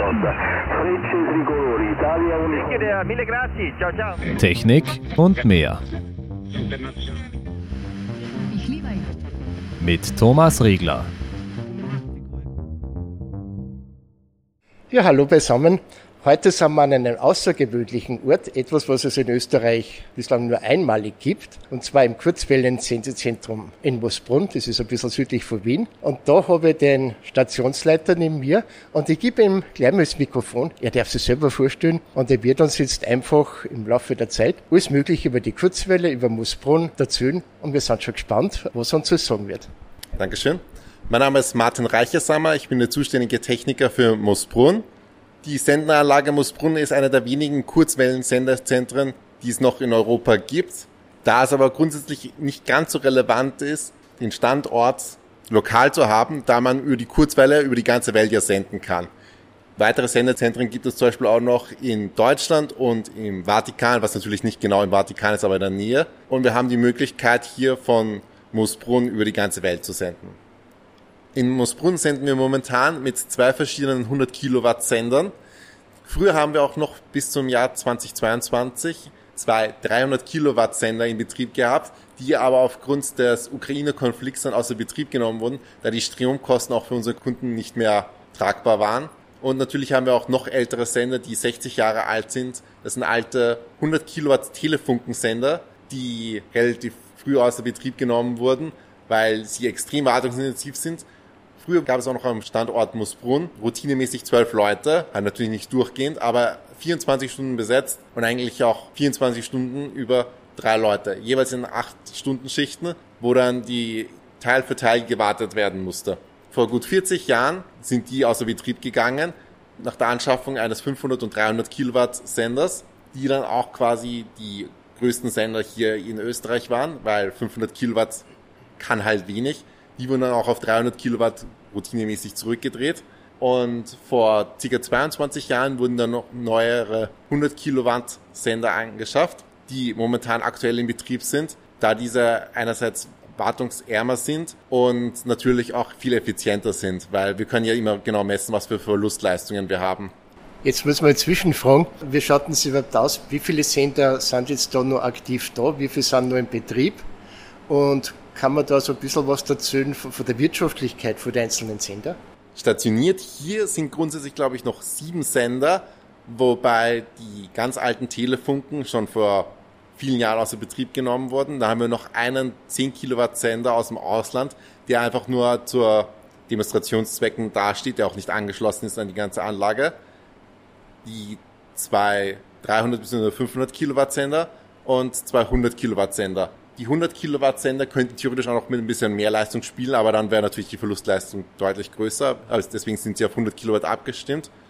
Technik und mehr. Mit Thomas Riegler. Ja, hallo beisammen. Heute sind wir an einem außergewöhnlichen Ort, etwas, was es in Österreich bislang nur einmalig gibt, und zwar im Kurzwellen-Sendezentrum in Moosbrunn, das ist ein bisschen südlich von Wien. Und da habe ich den Stationsleiter neben mir und ich gebe ihm gleich mal das Mikrofon. Er darf sich selber vorstellen und er wird uns jetzt einfach im Laufe der Zeit alles Mögliche über die Kurzwelle, über Moosbrunn erzählen und wir sind schon gespannt, was er uns so sagen wird. Dankeschön. Mein Name ist Martin Reichersammer, ich bin der zuständige Techniker für Moosbrunn. Die Senderanlage Moosbrunn ist einer der wenigen Kurzwellensenderzentren, die es noch in Europa gibt. Da es aber grundsätzlich nicht ganz so relevant ist, den Standort lokal zu haben, da man über die Kurzwelle über die ganze Welt ja senden kann. Weitere Sendezentren gibt es zum Beispiel auch noch in Deutschland und im Vatikan, was natürlich nicht genau im Vatikan ist, aber in der Nähe. Und wir haben die Möglichkeit, hier von Moosbrunn über die ganze Welt zu senden. In Moosbrunn senden wir momentan mit 2 verschiedenen 100 Kilowatt Sendern. Früher haben wir auch noch bis zum Jahr 2022 2 300 Kilowatt Sender in Betrieb gehabt, die aber aufgrund des Ukraine-Konflikts dann außer Betrieb genommen wurden, da die Stromkosten auch für unsere Kunden nicht mehr tragbar waren. Und natürlich haben wir auch noch ältere Sender, die 60 Jahre alt sind. Das sind alte 100 Kilowatt Telefunkensender, die relativ früh außer Betrieb genommen wurden, weil sie extrem wartungsintensiv sind. Früher gab es auch noch am Standort Moosbrunn routinemäßig 12 Leute, natürlich nicht durchgehend, aber 24 Stunden besetzt und eigentlich auch 24 Stunden über 3 Leute, jeweils in 8-Stunden-Schichten, wo dann die Teil für Teil gewartet werden musste. Vor gut 40 Jahren sind die außer Betrieb gegangen, nach der Anschaffung eines 500 und 300 Kilowatt Senders, die dann auch quasi die größten Sender hier in Österreich waren, weil 500 Kilowatt kann halt wenig. Die wurden dann auch auf 300 Kilowatt routinemäßig zurückgedreht. Und vor ca. 22 Jahren wurden dann noch neuere 100 Kilowatt Sender angeschafft, die momentan aktuell in Betrieb sind, da diese einerseits wartungsärmer sind und natürlich auch viel effizienter sind, weil wir können ja immer genau messen, was für Verlustleistungen wir haben. Jetzt muss man inzwischen fragen, wie schaut es überhaupt aus? Wie viele Sender sind jetzt da noch aktiv da? Wie viele sind noch in Betrieb? Und kann man da so ein bisschen was erzählen von der Wirtschaftlichkeit von den einzelnen Sender? Stationiert hier sind grundsätzlich, glaube ich, noch 7 Sender, wobei die ganz alten Telefunken schon vor vielen Jahren außer Betrieb genommen wurden. Da haben wir noch einen 10 Kilowatt Sender aus dem Ausland, der einfach nur zur Demonstrationszwecken dasteht, der auch nicht angeschlossen ist an die ganze Anlage. Die 2 300 bzw. 500 Kilowatt Sender und 200 Kilowatt Sender. Die 100 Kilowatt Sender könnten theoretisch auch noch mit ein bisschen mehr Leistung spielen, aber dann wäre natürlich die Verlustleistung deutlich größer. Also deswegen sind sie auf 100 Kilowatt abgestimmt.